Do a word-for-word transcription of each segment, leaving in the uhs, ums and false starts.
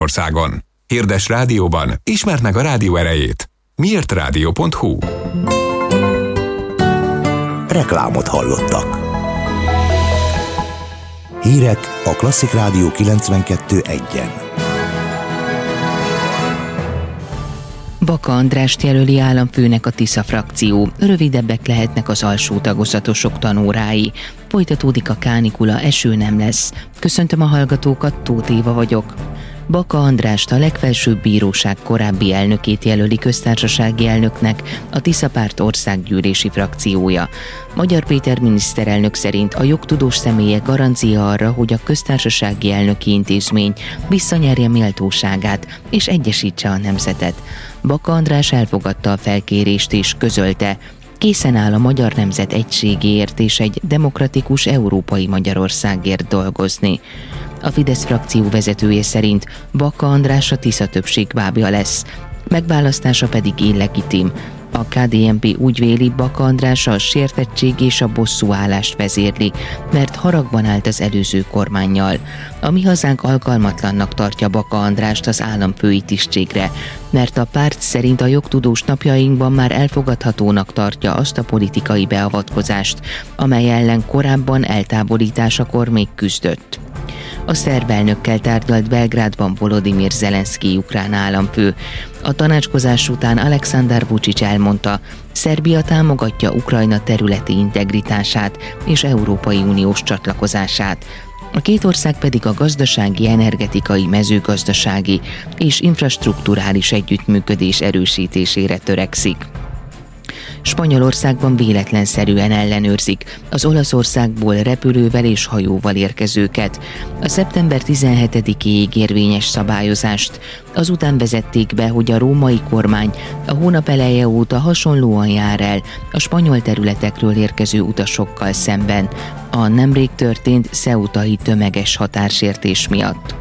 országon. Hirdes rádióban, ismerd meg a rádió erejét. miért rádió pont hu. Reklámot hallottak. Hírek a Klasszik Rádió kilencvenkettő egyen. Baka Andrást jelöli államfőnek a Tisza frakció. Rövidebbek lehetnek az alsó tagozatosok tanórái. Folytatódik a kánikula, eső nem lesz. Köszöntöm a hallgatókat, Tóth Éva vagyok. Baka Andrást, a legfelsőbb bíróság korábbi elnökét jelöli köztársasági elnöknek a Tisza párt országgyűlési frakciója. Magyar Péter miniszterelnök szerint a jogtudós személyek garancia arra, hogy a köztársasági elnöki intézmény visszanyerje méltóságát és egyesítse a nemzetet. Baka András elfogadta a felkérést és közölte, készen áll a magyar nemzet egységéért és egy demokratikus európai Magyarországért dolgozni. A Fidesz frakció vezetője szerint Baka András a Tisza többség bábja lesz, megválasztása pedig illegitim. A ká dé en pé úgy véli, Baka András a sértettség és a bosszúállást vezérli, mert haragban állt az előző kormánnyal. A Mi Hazánk alkalmatlannak tartja Baka Andrást az államfői tisztségre, mert a párt szerint a jogtudós napjainkban már elfogadhatónak tartja azt a politikai beavatkozást, amely ellen korábban eltávolításakor még küzdött. A szerb elnökkel tárgyalt Belgrádban Volodymyr Zelenszkij ukrán államfő. A tanácskozás után Aleksandar Vučić elmondta, Szerbia támogatja Ukrajna területi integritását és Európai Uniós csatlakozását. A két ország pedig a gazdasági, energetikai, mezőgazdasági és infrastrukturális együttműködés erősítésére törekszik. Spanyolországban véletlenszerűen ellenőrzik az Olaszországból repülővel és hajóval érkezőket. A szeptember tizenhetedikéig érvényes szabályozást azután vezették be, hogy a római kormány a hónap eleje óta hasonlóan jár el a spanyol területekről érkező utasokkal szemben a nemrég történt ceutai tömeges határsértés miatt.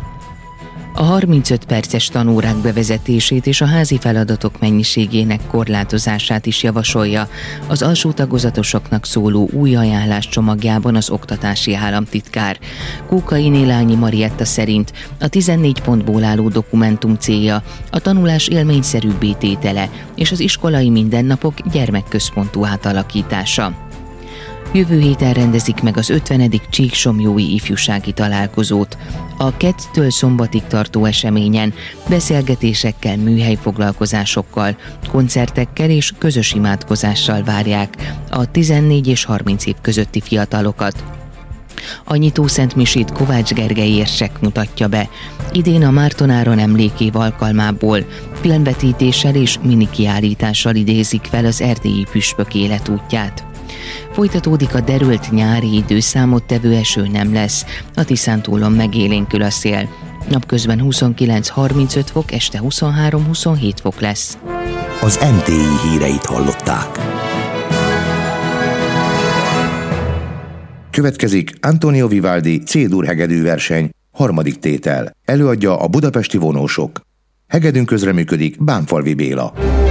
A harmincöt perces tanórák bevezetését és a házi feladatok mennyiségének korlátozását is javasolja az alsó tagozatosoknak szóló új ajánlás csomagjában az oktatási államtitkár. Kókai Nélányi Marietta szerint a tizennégy pontból álló dokumentum célja a tanulás élményszerűbbé tétele és az iskolai mindennapok gyermekközpontú átalakítása. Jövő héten rendezik meg az ötvenedik Csíksomlyói ifjúsági találkozót. A kettől szombatig tartó eseményen beszélgetésekkel, műhelyfoglalkozásokkal, koncertekkel és közös imádkozással várják a tizennégy és harminc év közötti fiatalokat. A nyitószentmisét Kovács Gergely érsek mutatja be. Idén a Márton-Áron emlékév alkalmából filmvetítéssel és minikiállítással idézik fel az erdélyi püspök életútját. Folytatódik a derült nyári idő, számottevő eső nem lesz, a Tiszántúlon megélénkül a szél. Napközben huszonkilenc-harmincöt fok, este huszonhárom-huszonhét fok lesz. Az em té i híreit hallották. Következik Antonio Vivaldi C-dur hegedű verseny, harmadik tétel. Előadja a Budapesti Vonósok. Hegedűn közreműködik Bánfalvi Béla.